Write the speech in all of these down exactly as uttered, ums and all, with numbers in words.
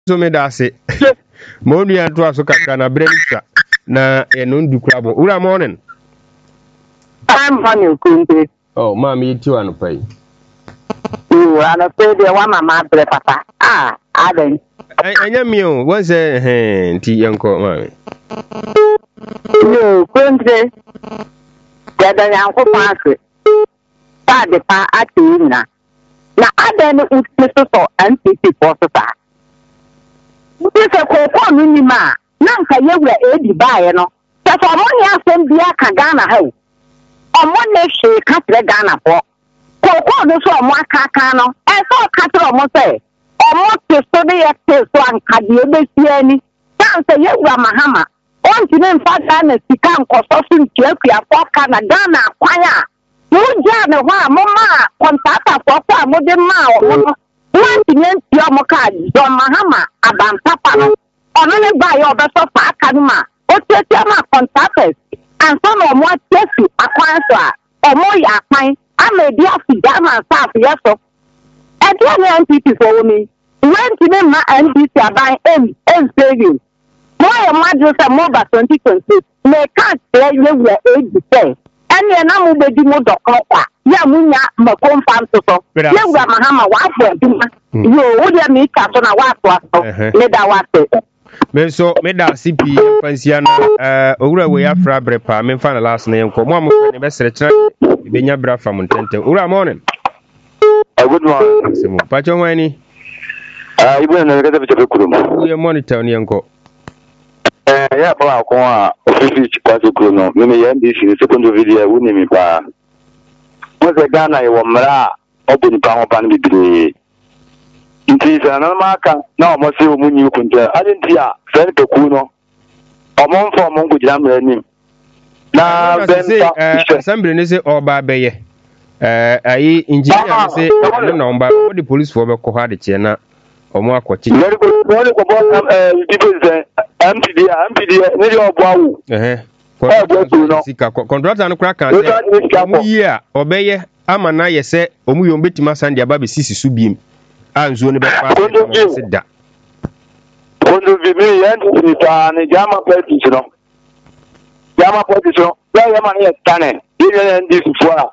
so me da se mo nua to aso kakra na bremisa na e no ndu kura bo ura morning I'm honey kunte oh mama yi ti anu pai you ana pe de wa mama bre papa ah aden anya mi o won say eh ti yanko mama yo kunte ya da yanko paase pa de pa ati na na aden uti so so N P P for so sa Ise koko mini ma na nka yewura edi baaye no se so mo ni asem bia ka Ghana ha o omo ne hwe ka tre Ghana po koko no so omo aka aka no e so ka tre omo se omo te so de ye te so anka de ebesi ani san se yewura mahama on ti ne mfa Ghana sika nkoso so ntuakua fo ka na Ghana kwan a mo ja ne ho a mo ma kontata fo fo a mo de ma o mo One thing is, your mocha, John Mahama, Abam Papa, or only by your best of Academa, or take your contactors, and some of more testy, acquire, or more ya fine. I may be off the Ghana South, yes, of and the N P P for me. When to name my N P P by M and saving. Why am I just a mobile twenty twenty? May can't say you were eight to say. And you're not moving the motor. Ya munya makom fam so so ya gwa mahama wa afọ aduma yo wo dia me ka so na wa afọ aso le da wa se me so me da C P fansia no eh owura we afra brepa me fa na last na yenko mo amfo ne be sere kire be nya bra fam ntente owura morning uh, good morning semo pacho wani ah uh, ibu na ngata be kurum we monitor ne yenko eh ya ba ko a ofisi kwa kurum no me me ya ndi si secondary video wo ne mi pa Mose Ghana iwo mra obu nipa ho pa no bibire nti sa na maka na omo se omu nyi kunje ade nti a se ne peku no omo mfo omo ngujira mra nim na benta assembly ne se oba beye eh ayi engineer ne se ne na omba o di police for be ko ha de che na omo akochi ne ko ne ko bo eh defense M P D M P D ne yo obo awu eh sika contractor no kra kan se omu yi a obeye ama na ye se omu yo betima sande aba be sisi su biem anzo ne be fa se da kondo bi mi yan ni ta ne jama party no jama party no ya ya man ye tane ile yan di fu a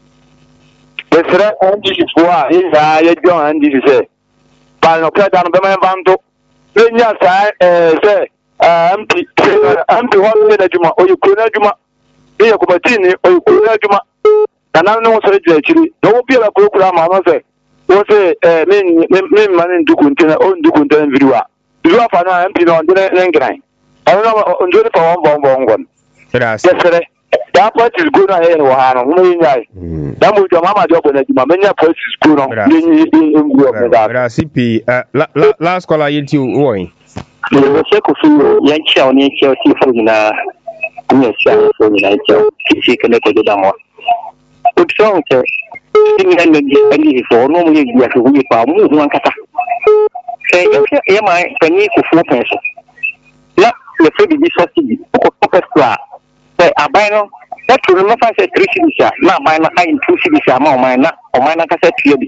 besra an di fu a ya ya jo an di se pa no ka dan be man banto nya sa eh se M P M P wa me na juma o yuko na juma e ya kuma tini o yuko na juma kana no so je chiri do bi la ko kura ma no se o se eh min min man nduku ntena o nduku ntena viruwa viruwa fa na M P no ndene ngran ano no ndone fa won bon bon gon yes sere da party go na he no ha no mo yin yai da mo jo mama jo bo na juma menya party go no ni ni ngro me da C P last call I you woi le se ko fu yan chao ni chao ti fu na ni chao fu ni na chao ti ke ne ko da mo ko so ke tin yan ni ani fo no mo ye ya fu ni pa mu hu an kata e e e mai pe ni ko fu penso la le fe di so ti ko ko peswa e abai no e tu no fa se three sha na mai na ai two sha ma o mai na o mai na ka se ti bi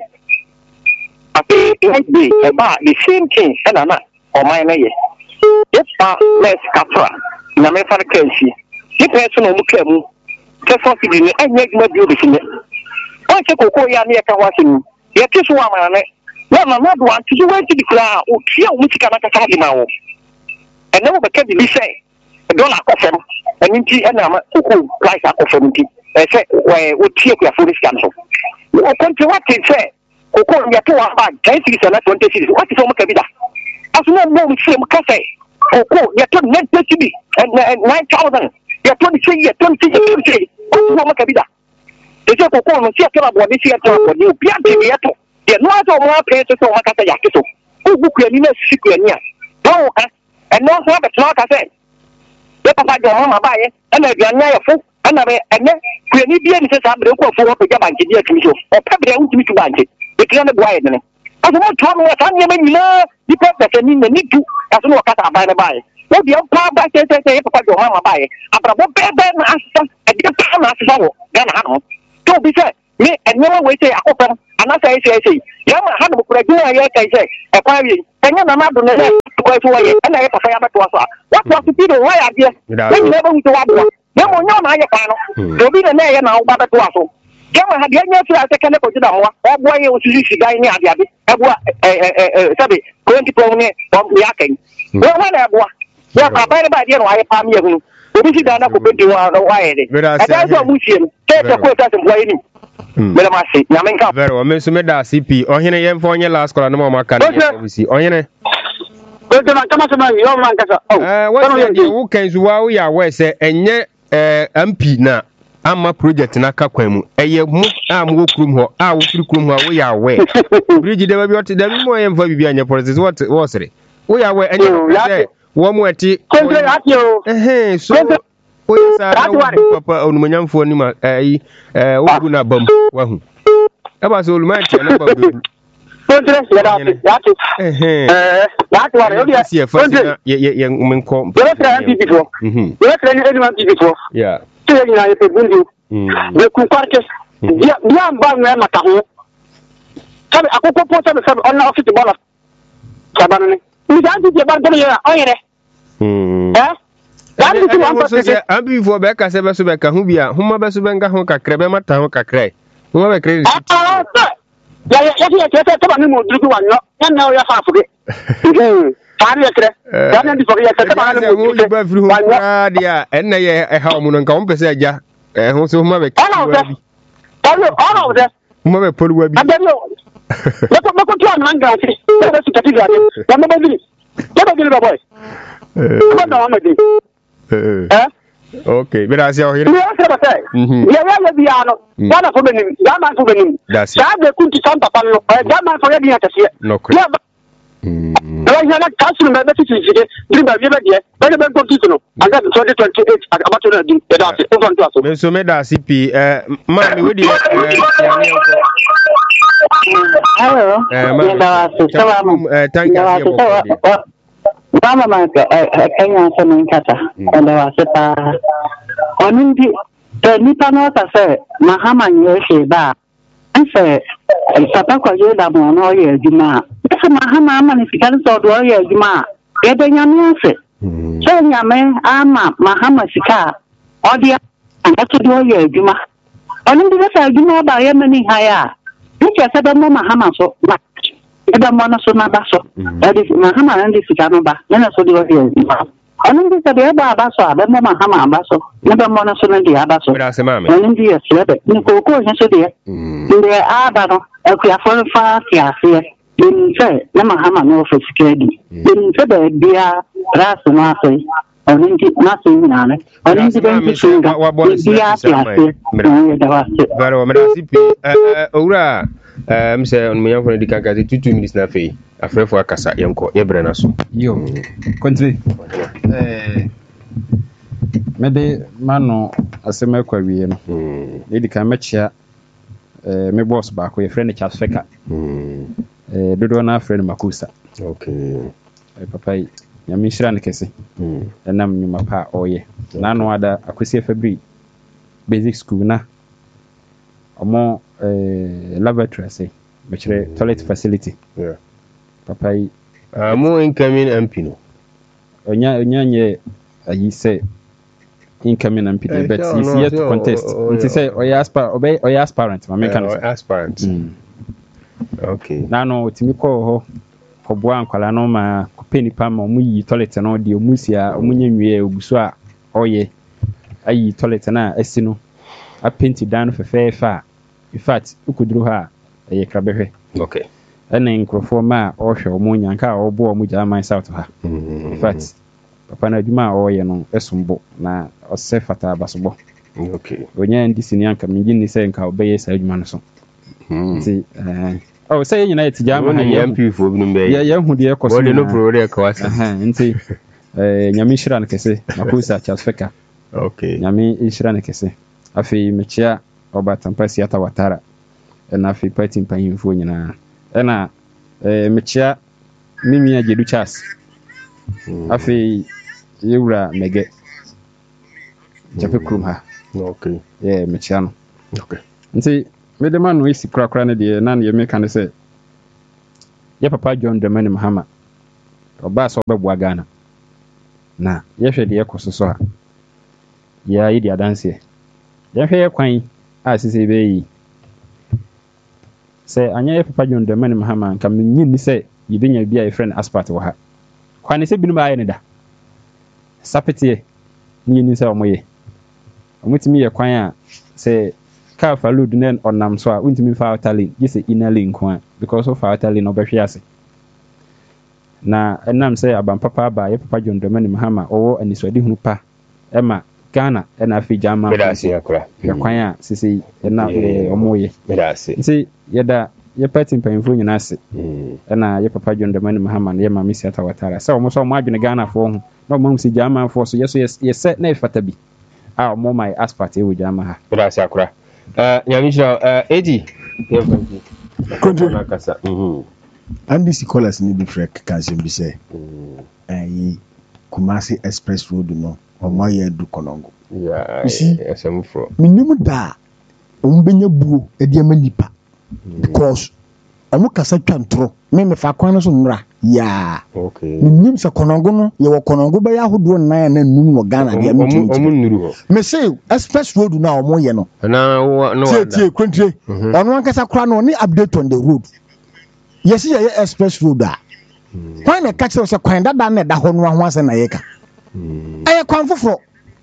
afi e bi e ba the same thing e na na o mai na ye yes pa let's capture na me fa ka shi ti person o mu ka mu ke so ti ni anya gma bi obi ne o che kokko ya ne ka wase ni ye ti so wa ma ne na na na do anti so wa ti di kra o ti o mu ti ka na ka sa di ma wo ene wo be ka di se dollar ko fem eni ti ena ma kokko price ko fem ti e se o ti ko ya for risk am so o konti wa ti se kokko ya to wa ba ten six na twenty six what is o mu ka bi da aso no mo mu se mu ka se kokko ya to net T V nine thousand ya to di se ya to ti se o mo mu ka bi da de se kokko no si atara bo ni si atara bo ni obi ante ni eto de no aso mo apre to so wa ka se ya keso o bu ku ani na si ku ani a no ha and no ha be to ka se de papa jo mama ba ye na aduanya ya fu na be ene ku ani bi ani se sa bre ko fu wo pe ja banki di atumi so o pe bre untumi tu banki e kira ne boye ne aso mo to no ta nyema nyina di pe pe ni ni du aso no ka ta ba ne ba ye o bi pa ba se se se papa jo mama ba ye abrabo be be na asa e di pa na asa wo ga na no to bi se me enyewa we say akopem anasa say say yama hanu bukura gina ya kai say e kwa wi enya na madu ne to wa so ye na ye papa ya beto so what was to do why are there when never we to wa do ye mo nya na ye pa no to bi ne ye na wo ba beto so yama ha de nya fi ase kene ko jida ho o bo ye osisi sigai ni ade ade e bo eh eh sabe twenty pound ne bo ya kai wo wa na bo ya papa ne ba de no aye pa mi ye hu obi si dana ko bedi wa wa ye de ada so mu sie ke ke ko ta se bo ye ni mele ma se nyame nka very well me so me da C P ohene ye mfo onye last call na mo maka na obisi ohene ko te man kama se man yo man kasa eh what you wo kan zu wa wo ya we se enye eh M P na ama project na ka kwan mu eye mu a mo kurum ho a wo firi kurum ho wo ya we bridge de ba bi ote da bi mo ye mfa bibi anya process what what sere wo ya we enye se wo mo eti eh so o yesa papa onumanyamfo ni ma eh eh wo gu na bam wa hu e ba so oluma eti na ba bebu kontre ya da ya ti eh eh ya ti wa yo dia kontre ye ye ye menko yo tra M P before mhm yo tra ni M P before yeah ti ye na ye pe bundi mhm de ku parke dia dia ba na mata ho sabe akoko po sabe sabe on na office bola sabe ni mi da ti je ba gbe ya oyere mhm eh ya ni ti wa ko se abi fo be ka se be so be ka hu bia huma be so be nga ho kakra be mata ho kakra huma be credit ah ya ya ya ya ya ta ba ni mo duru wa no ya na o ya fa fu de mhm ari ekre ya na ndi fo ya ta ba ni mo duru ba firi ho pra dia en na ye e ha mu no nka ho pese aja eh ho so huma be all of them all of them huma be polu wa bi abelo ko ko ko tuan man ga ti ba su kati ga ni ya mo ba bi ya ba bi ba boy eh ko na ma di eh okay bera sia o hira ya se ba sai ya ya ya bi ano ya na fo benim ya man fo benim sa de kunti san papa no ya man fo ya bi ata se ya mm ya ya na kasu me be ti ti de bi ba bi ba de ba de ben ko ti no aga twenty twenty-eight abato na di e da se o fon to aso me so me da C P eh ma mi we di eh ya mi enko hello eh ma da se sawa mu eh thank you mama maka Kenya sana nkata ndo wasepa onindi to nipa no ta se mahama nyeshe ba nse papa kwa je da mo no ye adwuma se mahama ama ni fikari so do ye adwuma e de nyame ase so nyame ama mahama sika odia anato do ye adwuma onindi se adwuma ba ye mani haya nche se be mo mahama so ebe mwana so na baso edi na hama ndi fikano ba nena so di wadi anu ndi sabe eba baso abe mo hama baso ebe mwana so ndi abaso ora se mame ndi yesebe ni ko ko nso de ndi aba no akuya fon fa kiase ni se na mahama no fo sikedi ni se be bia ras na se oni ndi na se ni na oni ndi ben singa bia kiase ni da wase varo me da C P eh ora eh mse on me yanfo di kanka ti two minutes na fei afrefo akasa yenko yebre na so yo kontre eh mede mano asema kwa wie no e di kan mechia eh me boss ba ko ye friend Charles Feka eh dodo na friend Makusa okay eh papa nyame shira ne kese enam nyuma pa oye na no ada akwesi February basic school na omo eh laboratory say mechere toilet facility yeah papa uh, mo incoming M P no onya onya nye ayi say incoming M P uh, but sure, he's no, yet sure, to contest nti say oya aspirant obey oya aspirant ma make no aspirant mm. Okay na no otimi ko ho koboa ankwala no ma kopeni pa ma omu yi toilet no de omusia omunye nwie obuso a oye ayi toilet na asino a painted down for fair fa in fact ukuduru ha e krabehwe okay ene nkrofo ma ohwe omunya nka obo omu German south ha in fact papa na adwuma o ye no esumbo na ose fata abasobo okay onya ndisi ni anka mingi ni se nka obeye sa adwuma no so nti eh oh say nyina eti German ha ye M P fo bi no be ye ye hu de ekoso body no pro de kwasa aha nti eh nyame shira na kese Makusa Charles Feka okay nyame shira na kese afi mechia oba tampasi ata watara na afi party mpanyimfo nyina ena eh mechia mimi ajedu chas afi yewura mege jape krum ha okay yeah mechia no okay nti me de man no isi kura kura ne de na ne me kan say ye papa John Dramani Mahama oba so obeboa Ghana na ye hwe de ye kososo a ya yi de adanse ye hwe ye kwan a sisi be yi say anya ye papa John Dramani Mahama kan me nyi ni say yibenya bia ye friend aspat wo ha kwan se binu ba ye ne da sapete ni ni say omoye omutimi ye kwan a say ka fa load nen onam so a untimi fa outerlane gise innerlane kwa because of outerlane obehwe ase na enam say abam papa ba ye papa John Dramani Mahama owo aniswadi hunu pa ema Ghana ena afi jama medase akura ye kwan a sisi ena omoye medase nti ye da ye party mpanyimfo nyina ase ena ye papa John Dramani Mahama na ye mama Siata Watara say omo so omo adwene Ghana fo ho na omo si jama fo so yeso ye set na ifata bi a omo mai aspat e wo jama ha medase akura Uh, Nyamishra, uh, Eddie. Country. Mhm. And this callers need the freak can be say. Eh, Kumasi Express Road no. O my do Konongo. Yeah. You see, yes, I'm from. Minimum da. Umbenya buo ediama nipa. Because omo kasa twantro. Me me fa kwan so nra. Yeah. Okay. Minim se Konongo no, ye wo Konongo be ya hodo na na num wo Ghana de am tu. Omo nuru ho. Me say Express Road na omo ye no. Na no. Tie tie country. Ono an kasa kra no ni update on the road. Yes ye Express Road a. Kwan na catch say kwan dada na da ho no ho ase na ye ka. Aye kwan foforo.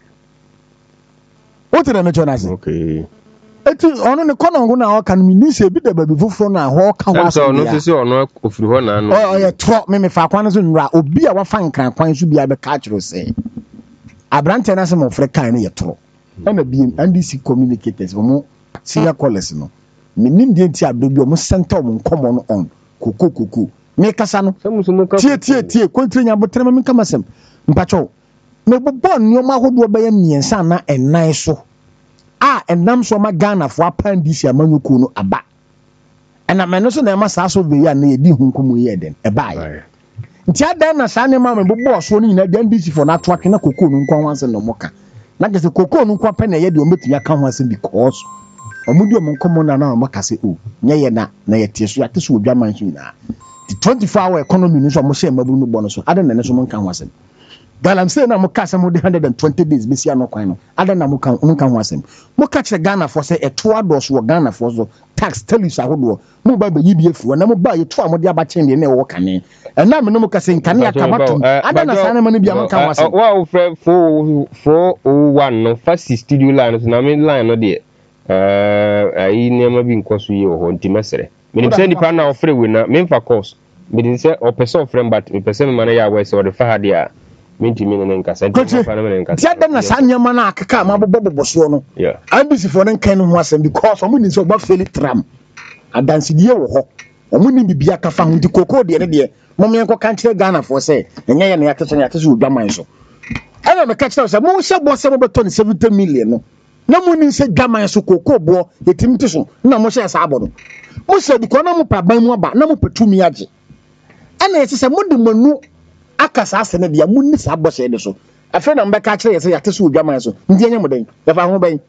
What did I mention as? Okay. Eti ono ne Konongo na o kan mi ni se bi da ba bi foforo na ho ka wa so no se ono ofiri ho na no. Oh ye tro me me fa kwan so nra obi a wa fa nkran kwan so bi a be catch ro say. Abrante na se mo fre kan ne ye tro. Ana bi N D C communicators mo senior callers no. Me nim de nti ado bi o mo center mo nkomo no on. Koko koko. Me kasa no. Tie tie tie kontre nya botre me kama sem. Mpacho. Me bobon nyoma hodo be ya miensa na enan so. Ah, enam so ma Ghana fo apandisi amanyuku no aba. Ena me no so na ma sa so be ya na ye di hunkumu ye den. E ba ye. Nti adan na sa ne ma me bobo so no nyina de N D C fo na to atwe na koko no nkwan wanse no moka. Na gese koko no nkwan pe na ye de o metumi aka ho ase because omudi o monkomo na na moka se o nye ye na na ye tie so ate so odwa man so nyina. The twenty-four hour economy no so mo share maburu no bo no so adan na ne so monka ho ase. Galam say na mo ka some one hundred twenty days be sia no kwan no ada na mo kan mo kan ho asem mo ka kire Ghana for say eto ados wo Ghana for so tax tell you ahodo mo ba ba yibi afu na mo ba ye to amode aba chen de na wo kane na me no mo ka say nkane akabato ada na sa na ma no bia mo kan ho asem wa wo fre four oh one no fast studio line so na me line no de eh ayi nema bi nkoso ye wo nti mesere me nim say nipa na ofre we na me mfa course me din say o person friend but me person man ya we say o de fa ha dia minti mine ne nkasa nti fa na me nkasa dia dem na sa nyama na akeka ma bobo so no yeah N D C for nkan no ho asem because omo ni so ba feli tram adansi die wo ho omo ni bibia ka fa ho nti koko de ne de mo me enko kan kire Ghana for say enye ye na ya tese ya tese odwaman so ana me ka kire say mo hye bo se mo beto ne seventy million no na mo ni se dwaman so koko bo yetimti so na mo hye sa abo no mo se di ko na mo pa ban mu aba na mo petumi age ana ye se mo de manu akasa ase ne dia munni sa bose de so afa na mbeka kire ye se ya tese odwaman so ndi enye moden ya fa ho ban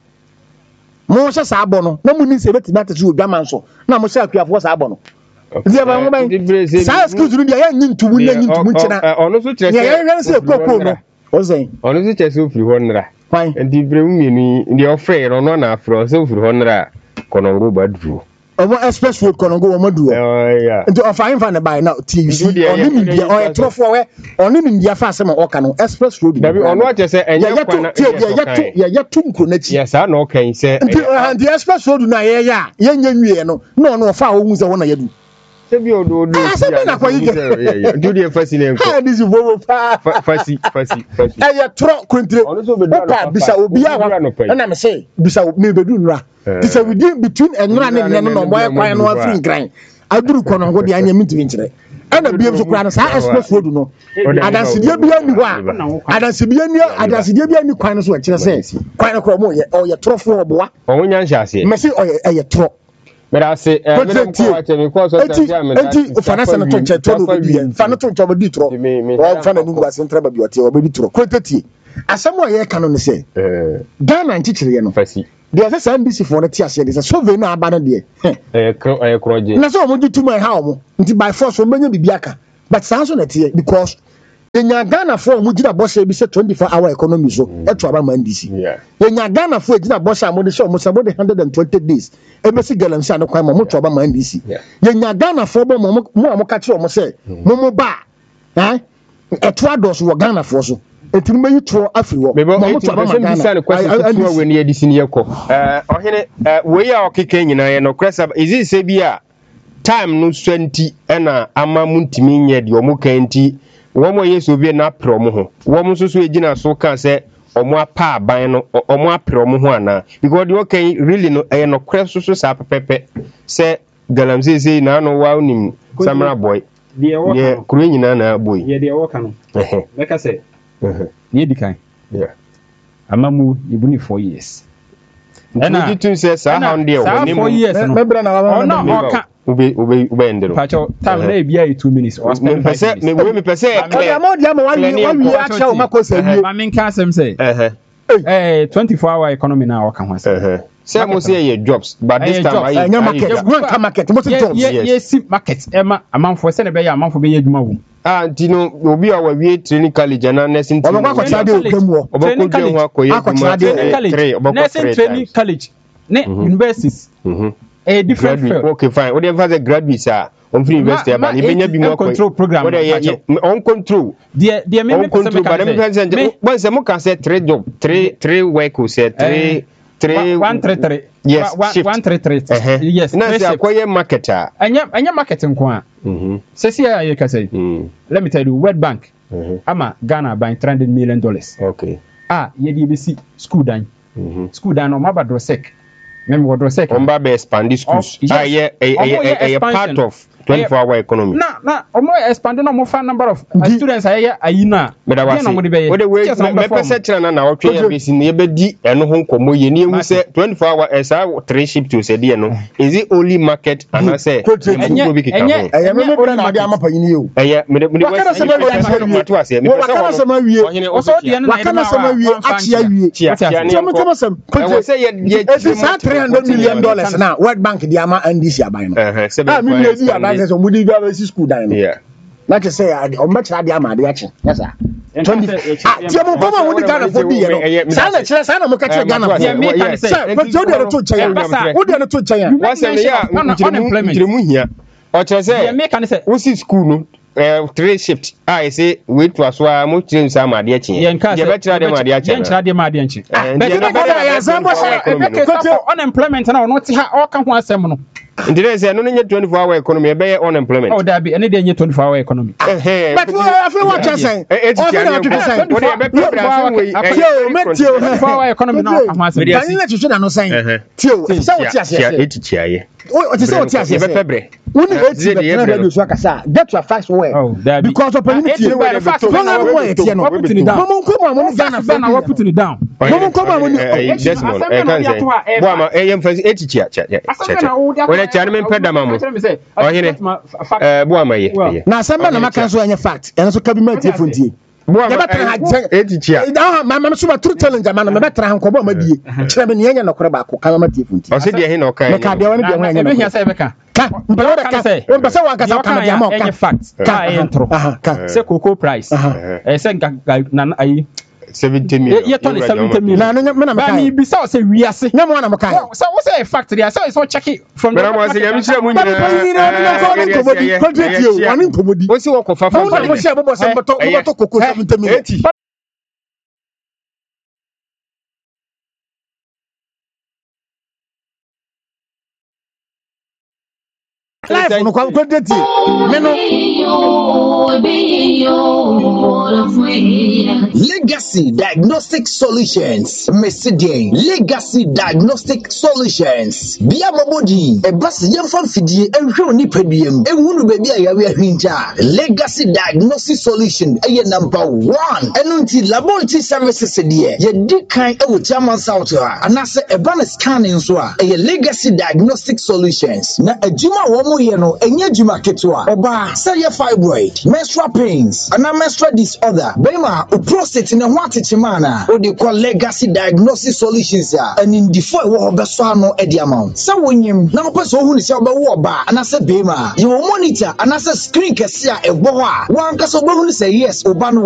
mo hye sa abo no na munni se beti na tese odwaman so na mo hye akuafo sa abo no ndi ya fa ho ban sa excuse no dia ya nyi ntumu na nyi ntumu nchina ono so kire ya ya se kokoko no o say ono so kire se ofiri ho nra fine ndi bre mu mienu ndi ofre no no na afro se ofiri ho nra Konongo badru omo Express Road Konongo wo madu eh ya nti o fa infa ne bai na T V C oni ni dia o etrofo we oni ni dia fa asem o ka no Express Road dabi ono ache se enye kwa na ya tu ya ya tu nkro na chi ya sa na o kan se nti the Express Road na ye ya ye nya nwie no na ono fa wo hu se wona yadu se bi odo odo ah se bi na kwa yike ya do the fasi ne nko ah this wo fa fasi fasi fasi eh ya tro kontre opa bisa obi a na me say bisa me bedu nra this is within between enra ne ne no boy kwan no afin gran aduru Konongo de anya mitimi nkire ana biem so kura na sa Express Road no adansidie bia ni ho a adansidie ni adansidie bia ni kwan no so akire say kwan no kro mo ye o ye trofo oboa o nya nhya ase me say o ye ye tro But I say, eh, me dem ko wache me ko so enti enti fana se no to nche to no bi fana to nche obedi tro o fana ni ngwa sentra ba bi ote obedi tro kwetati asem o ye ka no ne se eh Ghana nchichire ye no fasi There is N B C for the T S A. There's a survey now about it. Eh, kro eh kroje. Na so mo di to my how nti by force mo benya bibiaka. But sanso na tie because enya Ghana for mo gina boss bi say twenty-four hour economy so e to aba man D C. Yeah. Enya Ghana for gina boss am dey show mo say mo dey one hundred twenty days. E be si galamsi an kwan mo to aba man D C. Enya Ghana for bo mo mo mo ka kire mo say mo mo ba eh e to ados wo Ghana for so etini meyi to afiri wo mo to aba man Ghana. Question we ni edisi ni yeko. Eh ohene we ya okeke nyina ye no kresa is it say bia time no twenty ena ama muntimi nye de omo kanti womo yeso bi na pro mo ho womo so so egina so kan se omo apa aban no omo apro mo ho ana because the okay really no e no kweso so sa pepepe se galamse se na no wa unim samra boy de e wo ye kuro nyina na boy ye de e wo kan no eh beka se eh ye dikan yeah amamu ibuni four years ena you tun say sa how dey woni four years no membra na wa no oka ube ube ube ndero pacho time na e bia two minutes or spend five minutes me we me pese e clear mo dia mo wa wi wa wi acha o makosa wi ma min ka sem say eh eh twenty-four hour economy na oka ho say eh say mo say ye jobs but this time I nya market one ka market mo say jobs yes si market e ma amanfo se ne be ya amanfo be ya adwuma wo ah ntino obi a wa wie training college na nursing obo kwa kwa de okemu o obo ko de ho akoye kuma nursing training college ne universities mhm a different field. Okay, fine. What if as a graduate, sir? On free university, but you be more control program. What on control? The the me control. But me once a can say three job, three three work, say three three one three three. Yes, one three three. Yes. Now say acquire marketer. Anya anya marketing kwa. Mhm. Say see you can say. Let me tell you, World Bank. Mhm. Ama Ghana buying three hundred million dollars. Okay. Ah, ye D B C school dan. Mhm. School dan no mabadro sec. Remember what was second? Omba be expand schools. Ah, yeah, a part of twenty-four hour economy. Na na, omo expand no mo fa number of students aye ayi na. But I was what the way me pese kira na na wo twe be si na be di eno ho nkomo ye ni ehu say twenty-four hour esa three ship to say dey no. Is it only market and say enye enye eh me me bra na dey amapanyi ni o. Eh me me wakana sama wie to ase me pese wakana sama wie o so dey na wakana sama wie achia wie temo temo sam I say ye three hundred million dollars na World Bank dey ama N D C aban no. Eh ah me me di aban say mudi do aba school dan no. Yeah. Like I say o me kira dey ama dey achi. Yes sir. twenty temo koma wodi Ghana for di ye no. Sa na kira sa na mo ka kira Ghana for. Yes sir. But you dey to chen. Wo dey to chen. Wa say me ya unemployment hia. O kire say me kan say wo si school no eh three shift ah say wait to aswa mo kire nsa ma de achi ye be kira de ma de achi ye kira de ma de achi but you know ya zambo say unemployment na no ti ha o ka ho asem no ndire say no nye twenty-four hour economy be unemployment oh that be any dey nye twenty-four hour economy eh but I feel what you say eh twenty-four hour economy na ho asem can you let you should no say tio say what you say eighty chiaye o ti say what you say be febre woni eighty be na radio so akasa get your facts well oh that because of community no na mo e tie no put it down mo ko mo mo Ghana na we put it down mo ko mo mo decimal e kan say bo ama e yem fancy eighty chia chia chia chani me peda mamo o hine eh bo ama ye na asamba na maka so anya fact ene so cabinet efontie bo ama eighty chia ah ma ma so ba true challenge ma na me betra han ko bo ma die kire me ne anya na kore ba ko kan ma tie efontie o se die he na o kan me ka dia woni dia ho anya me hia say beka ka mpelo da ka say o pese wa ka sa kan dia ma ka fact ka intro ka se cocoa price eh se na ayi seventy million ye ton seventy million na na me na me ka ni bi say say wiase na mo na me ka so we say factory say so check it from the mo say yam shire mu nyina na ko ni komodi contract you wani komodi o si wo ko fa fa mo shire bo bo se mo to mo to koko seventy million life no kwa contract me no Legacy Diagnostic Solutions Mesidian Legacy Diagnostic Solutions Bia Mabodi e bas yemfa fidie ehwe oni padiem ehunu bebi ayawe ahwinja Legacy Diagnostic Solution eye number one enunti laboratory services de ye di kan e wo Chairman South ha anase e ban scanning so a eye Legacy Diagnostic Solutions na adwuma wo mo ye no enye adwuma ketwa oba say fibroid menstrual pains and menstrual dis other. Bema, o prostate na wati chimana. O de kwa legacy diagnosis solutions ya. And in the four wo beso ano edi amount. Sa wonyim na opeso hu ni se obewo ba anase bema. You monitor anase screen kese a ebo a. Wan kasa obehu ni say yes oba no